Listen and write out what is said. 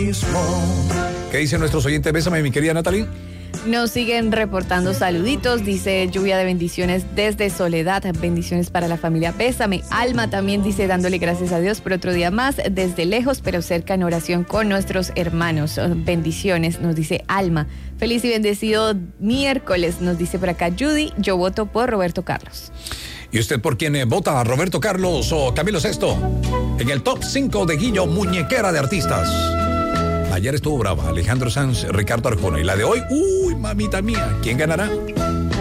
mismo. ¿Qué dicen nuestros oyentes? Bésame, mi querida Natalie. Nos siguen reportando saluditos, dice lluvia de bendiciones desde Soledad, bendiciones para la familia Bésame. Alma también dice dándole gracias a Dios por otro día más, desde lejos pero cerca en oración con nuestros hermanos. Bendiciones, nos dice Alma. Feliz y bendecido miércoles, nos dice por acá Judy, yo voto por Roberto Carlos. ¿Y usted por quién vota? ¿Roberto Carlos o Camilo Sesto? En el top 5 de Guillo, muñequera de artistas. Ayer estuvo brava Alejandro Sanz, Ricardo Arjona. Y la de hoy, uy, mamita mía, ¿quién ganará?